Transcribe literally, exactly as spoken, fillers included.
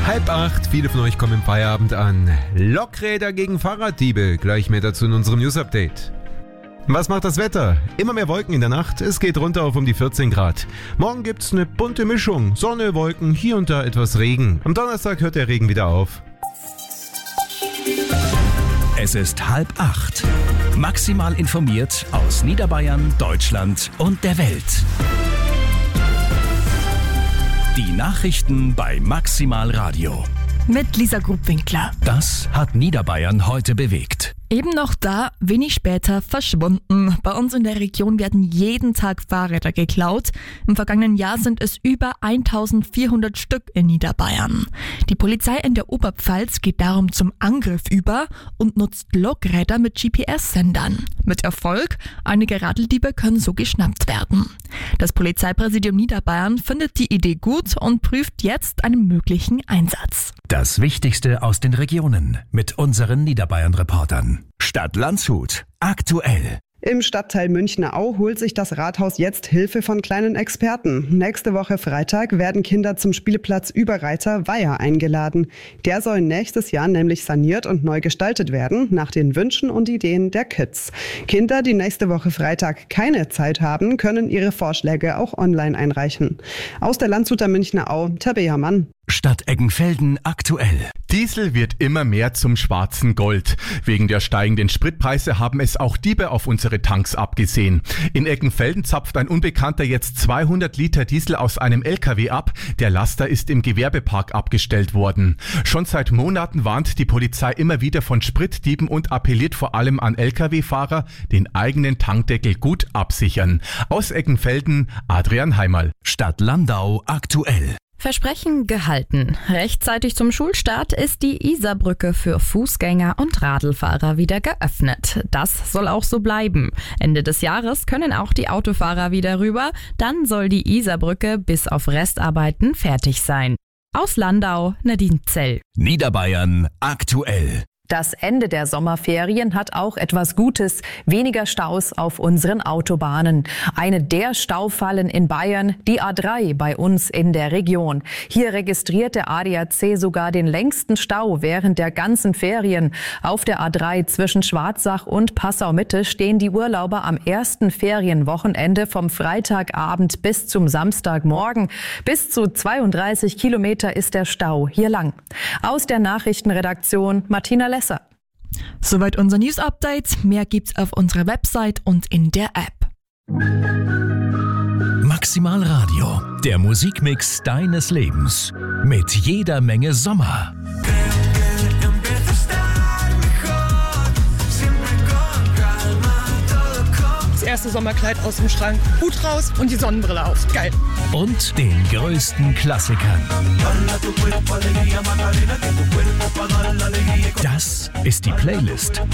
Halb acht, viele von euch kommen im Feierabend an. Lokräder gegen Fahrraddiebe, gleich mehr dazu in unserem News-Update. Was macht das Wetter? Immer mehr Wolken in der Nacht, es geht runter auf um die vierzehn Grad. Morgen gibt's eine bunte Mischung, Sonne, Wolken, hier und da etwas Regen. Am Donnerstag hört der Regen wieder auf. Es ist halb acht. Maximal informiert aus Niederbayern, Deutschland und der Welt. Die Nachrichten bei Maximal Radio. Mit Lisa Grubwinkler. Das hat Niederbayern heute bewegt. Eben noch da, wenig später verschwunden. Bei uns in der Region werden jeden Tag Fahrräder geklaut. Im vergangenen Jahr sind es über eintausendvierhundert Stück in Niederbayern. Die Polizei in der Oberpfalz geht darum zum Angriff über und nutzt Lokräder mit G P S-Sendern. Mit Erfolg, einige Radeldiebe können so geschnappt werden. Das Polizeipräsidium Niederbayern findet die Idee gut und prüft jetzt einen möglichen Einsatz. Das Wichtigste aus den Regionen mit unseren Niederbayern-Reportern. Stadt Landshut. Aktuell. Im Stadtteil Münchner Au holt sich das Rathaus jetzt Hilfe von kleinen Experten. Nächste Woche Freitag werden Kinder zum Spielplatz Überreiter Weiher eingeladen. Der soll nächstes Jahr nämlich saniert und neu gestaltet werden, nach den Wünschen und Ideen der Kids. Kinder, die nächste Woche Freitag keine Zeit haben, können ihre Vorschläge auch online einreichen. Aus der Landshuter Münchner Au, Tabea Mann. Stadt Eggenfelden aktuell. Diesel wird immer mehr zum schwarzen Gold. Wegen der steigenden Spritpreise haben es auch Diebe auf unsere Tanks abgesehen. In Eggenfelden zapft ein Unbekannter jetzt zweihundert Liter Diesel aus einem L K W ab. Der Laster ist im Gewerbepark abgestellt worden. Schon seit Monaten warnt die Polizei immer wieder von Spritdieben und appelliert vor allem an L K W-Fahrer, den eigenen Tankdeckel gut absichern. Aus Eggenfelden, Adrian Heimerl. Stadt Landau aktuell. Versprechen gehalten. Rechtzeitig zum Schulstart ist die Isarbrücke für Fußgänger und Radlfahrer wieder geöffnet. Das soll auch so bleiben. Ende des Jahres können auch die Autofahrer wieder rüber. Dann soll die Isarbrücke bis auf Restarbeiten fertig sein. Aus Landau, Nadine Zell. Niederbayern aktuell. Das Ende der Sommerferien hat auch etwas Gutes. Weniger Staus auf unseren Autobahnen. Eine der Staufallen in Bayern, die A drei bei uns in der Region. Hier registriert der A D A C sogar den längsten Stau während der ganzen Ferien. Auf der A drei zwischen Schwarzach und Passau-Mitte stehen die Urlauber am ersten Ferienwochenende vom Freitagabend bis zum Samstagmorgen. Bis zu zweiunddreißig Kilometer ist der Stau hier lang. Aus der Nachrichtenredaktion Martina Lesser. Soweit unser News-Update. Mehr gibt's auf unserer Website und in der App. Maximal Radio, der Musikmix deines Lebens. Mit jeder Menge Sommer. Das erste Sommerkleid aus dem Schrank, Hut raus und die Sonnenbrille auf. Geil. Und den größten Klassikern. Das ist die Playlist